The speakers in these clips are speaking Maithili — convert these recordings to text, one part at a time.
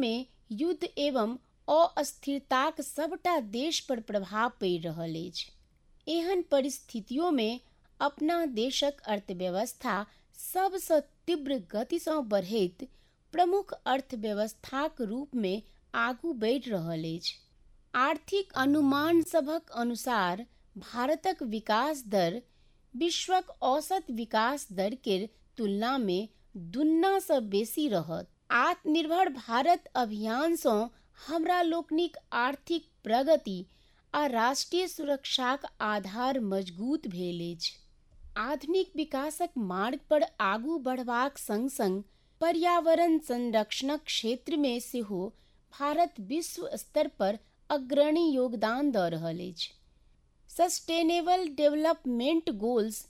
में युद्ध एवं अस्थिरताक सबटा देश पर प्रभाव पड़ि रहल अछि। एहन परिस्थितियों में अपना देशक अर्थव्यवस्था सबसँ तीव्र गति सँ बढ़ैत प्रमुख अर्थव्यवस्थाक रूप में आगू बढ़ि रहल अछि। आर्थिक अनुमान सभक अनुसार भारतक विकास दर विश्वक औसत विकास दर के तुलना में दुन्ना सँ बेसी रहत। आत्मनिर्भर भारत अभियान सँ हमरा लोकनिक आर्थिक प्रगति आ राष्ट्रीय सुरक्षाक आधार मजबूत भेल अछि। आधुनिक विकासक मार्ग पर आगू बढ़बाक संग-संग पर्यावरण संरक्षणक क्षेत्र में सेहो भारत विश्व स्तर पर अग्रणी योगदान दऽ रहल अछि। सस्टेनेबल डेवलपमेंट गोल्स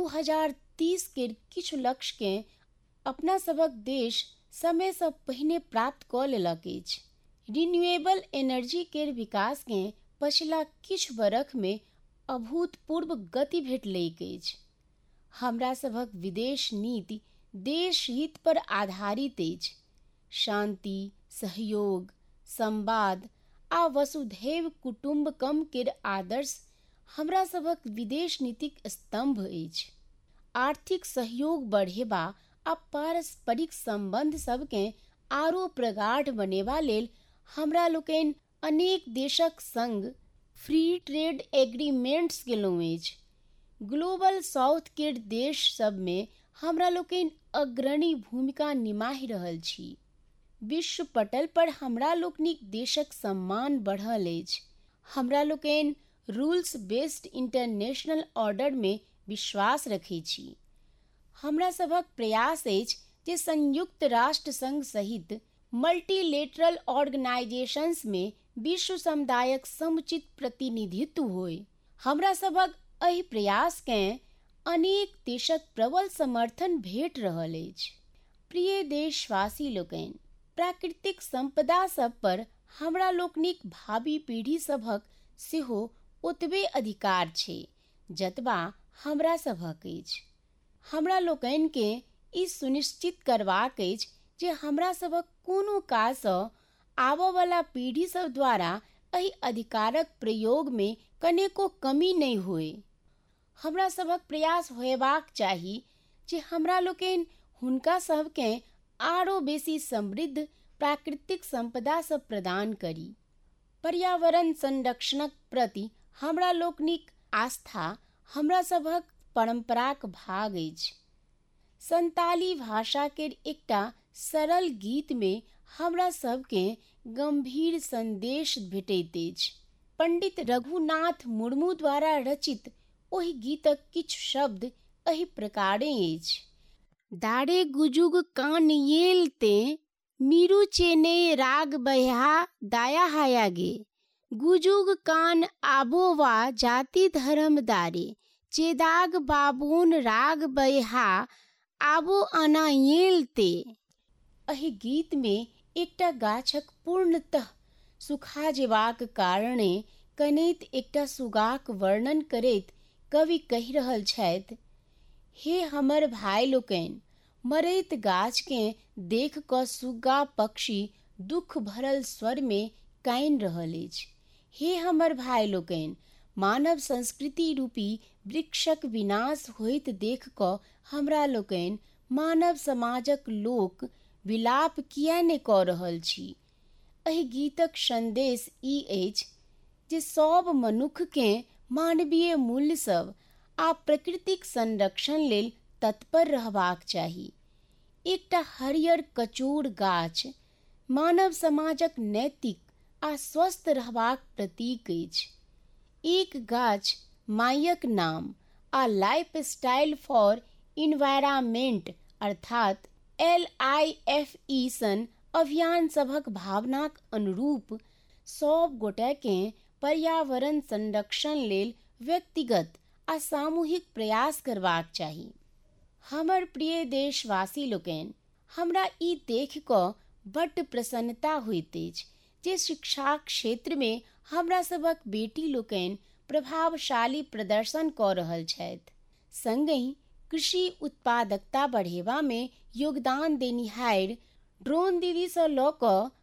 2030 के किछु लक्ष्य के अपना सभक देश समय सँ पहिने प्राप्त कऽ लेलक अछि। रिन्यूएबल एनर्जी के विकास के पछिला किछु बरख में अभूतपूर्व गति भेटलैक अछि। हमरा सभक विदेश नीति देश हित पर आधारित अछि। शांति, सहयोग, संवाद आ वसुधैव कुटुम्बकम केर आदर्श हमरा सभक विदेश नीतिक स्तंभ अछि। आर्थिक सहयोग बढ़ेबा आ पारस्परिक संबंध सबकेँ आरो प्रगाढ़ बनेबा लेल हमरा लोकनि अनेक देशक संग फ्री ट्रेड एग्रीमेंट्स केलहुँ अछि। ग्लोबल साउथ केर देश सब में हमरा लोकनि अग्रणी भूमिका निमाहि रहल छी। विश्व पटल पर हमरा लोकनिक देशक सम्मान बढ़ल अछि। हमरा लोकनि रूल्स बेस्ड इंटरनेशनल ऑर्डर में विश्वास रखै छी। हमरा सभक प्रयास अछि जे संयुक्त राष्ट्र संघ सहित मल्टीलेटरल ऑर्गेनाइजेशंस में विश्व समुदायक समुचित प्रतिनिधित्व होय। हमरा सभक एहि प्रयास केँ अनेक देशक प्रबल समर्थन भेट रहल अछि। प्रिय देशवासी लोकनि, प्राकृतिक संपदा सब पर हमरा लोकनिक भावी पीढ़ी सभक सेहो ओतबे अधिकार छै जतबा हमरा सभक अछि। हमरा लोकनि के ई सुनिश्चित करबाक अछि जे हमरा सभक कोनो काज सँ आबऽ वाला पीढ़ी सब द्वारा एहि अधिकारक प्रयोग में कनेको कमी नहीं होय। हमरा सभक प्रयास होयबाक चाही जे हमरा लोकनि हुनका सबकेँ आरो बेसी समृद्ध प्राकृतिक संपदा सब प्रदान करी। पर्यावरण संरक्षणक प्रति हमरा लोकनिक आस्था हमरा सभक परंपराक भाग अछि। संताली भाषा केर एकटा सरल गीत में हमरा सबकेँ गंभीर संदेश भेटैत अछि। पंडित रघुनाथ मुर्मू द्वारा रचित ओहि गीतक किछु शब्द एहि प्रकारे अछि। दारे गुजुग कान येल ते मीरू चेने राग बह्या दाया हायागे गुजुग कान आबोवा जाति धर्म दारे चेदाग बाबून राग बह्या आबो अना येल ते। एहि गीत में एकटा गाछक पूर्णतः सुखा जेबाक कारणे कनैत एकटा सुगाक वर्णन करैत कवि कहि रहल छथि, हे हमर भाई लोकनि, मरैत गाछकेँ देख कऽ सुग्गा पक्षी दुख भरल स्वर में कानि रहल अछि। हे हमर भाई लोकनि, मानव संस्कृति रूपी वृक्षक विनाश होइत देख कऽ हमरा लोकनि मानव समाजक लोक विलाप किया नहि कऽ रहल छी। एहि गीतक संदेश ई अछि जे सब मनुक्खकेँ मानवीय मूल्य सब आ प्रकृतिक संरक्षण लेल तत्पर रहबाक चाही। एकटा हरियर कचोर गाछ मानव समाजक नैतिक आ स्वस्थ रहबाक प्रतीक अछि। एक गाछ मायक नाम आ लाइफ स्टाइल फॉर इन्वायरमेंट अर्थात LIFE सन अभियान सभक भावनाक अनुरूप सब गोटेकेँ पर्यावरण संरक्षण लेल व्यक्तिगत आ सामूहिक प्रयास करबाक चाही। हमर प्रिय देशवासी लोकनि, हमरा ई देख कऽ बड्ड प्रसन्नता होइत अछि जे शिक्षा क्षेत्र में हमरा सभक बेटी लोकनि प्रभावशाली प्रदर्शन कऽ रहल छथि। संगहि कृषि उत्पादकता बढ़ेबा में योगदान देनिहार ड्रोन दीदी सँ लऽ कऽ